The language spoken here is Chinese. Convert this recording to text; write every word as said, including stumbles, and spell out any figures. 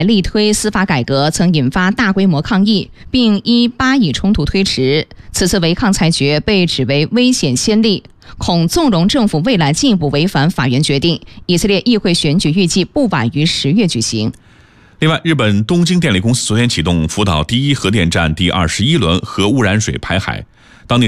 力推司法改革曾引发大规模抗议，并依巴以冲突推迟。此次违抗裁决被指为危险先例，恐纵容政府未来进一步违反法院决定。以色列议会选举预计不晚于十月举行。 另外，日本东京电力公司昨天启动福岛第一核电站第二十一轮核污染水排海，